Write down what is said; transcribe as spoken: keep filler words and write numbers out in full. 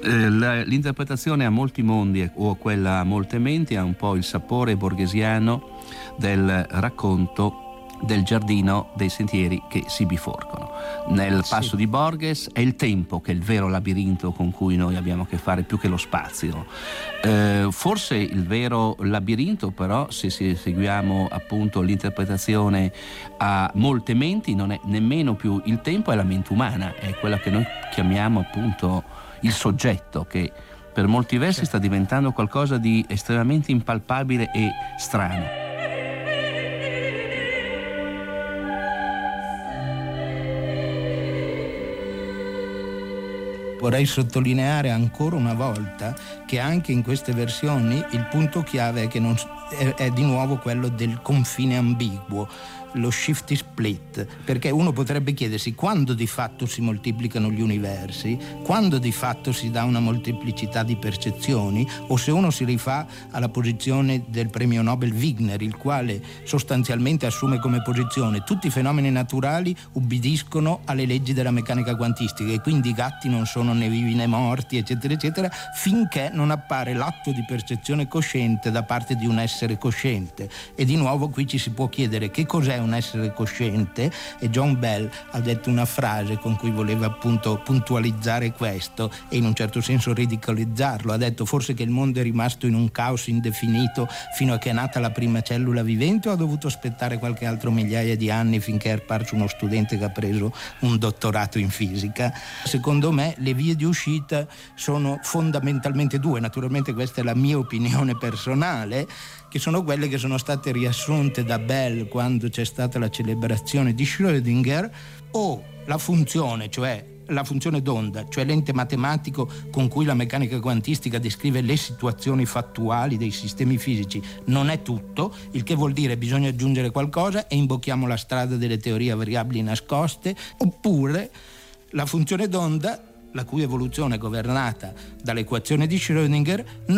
Eh, la, l'interpretazione a molti mondi o quella a molte menti ha un po' il sapore borghesiano del racconto del giardino dei sentieri che si biforcano. Nel passo sì. di Borges è il tempo che è il vero labirinto con cui noi abbiamo a che fare, più che lo spazio. Eh, forse il vero labirinto, però, se, se seguiamo appunto l'interpretazione a molte menti, non è nemmeno più il tempo, è la mente umana, è quella che noi chiamiamo appunto il soggetto, che per molti versi sta diventando qualcosa di estremamente impalpabile e strano. Vorrei sottolineare ancora una volta che anche in queste versioni il punto chiave è che non, è, è di nuovo quello del confine ambiguo, lo shifty split, perché uno potrebbe chiedersi quando di fatto si moltiplicano gli universi, quando di fatto si dà una molteplicità di percezioni, o se uno si rifà alla posizione del premio Nobel Wigner, il quale sostanzialmente assume come posizione tutti i fenomeni naturali ubbidiscono alle leggi della meccanica quantistica e quindi i gatti non sono né vivi né morti, eccetera eccetera, finché non appare l'atto di percezione cosciente da parte di un essere cosciente. E di nuovo qui ci si può chiedere che cos'è un essere cosciente, e John Bell ha detto una frase con cui voleva appunto puntualizzare questo e in un certo senso ridicolizzarlo. Ha detto: forse che il mondo è rimasto in un caos indefinito fino a che è nata la prima cellula vivente, o ha dovuto aspettare qualche altro migliaia di anni finché è apparso uno studente che ha preso un dottorato in fisica? Secondo me le vie di uscita sono fondamentalmente due, naturalmente questa è la mia opinione personale, che sono quelle che sono state riassunte da Bell quando c'è stata la celebrazione di Schrödinger, o la funzione, cioè la funzione d'onda, cioè l'ente matematico con cui la meccanica quantistica descrive le situazioni fattuali dei sistemi fisici, non è tutto, il che vuol dire bisogna aggiungere qualcosa e imbocchiamo la strada delle teorie a variabili nascoste, oppure la funzione d'onda, la cui evoluzione è governata dall'equazione di Schrödinger,